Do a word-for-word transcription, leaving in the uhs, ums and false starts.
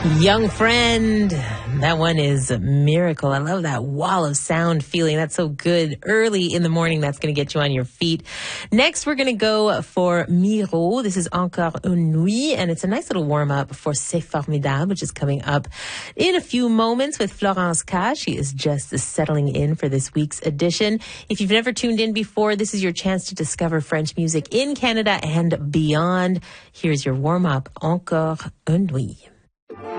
Young Friend. That one is a miracle. I love that wall of sound feeling. That's so good. Early in the morning, that's going to get you on your feet. Next, we're going to go for Miro. This is Encore une nuit, and it's a nice little warm-up for C'est Formidable, which is coming up in a few moments with Florence K. She is just settling in for this week's edition. If you've never tuned in before, this is your chance to discover French music in Canada and beyond. Here's your warm-up, Encore une nuit.